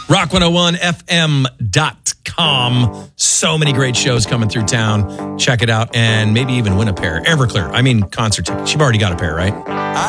rock101fm.com. So many great shows coming through town. Check it out and maybe even win a pair. Everclear. I mean, concert tickets. You've already got a pair, right?